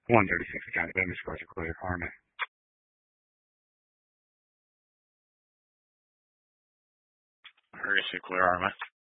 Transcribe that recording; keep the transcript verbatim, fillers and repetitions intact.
one thirty-six account. Let me score to clear Harmon. Hurry, clear Harmon.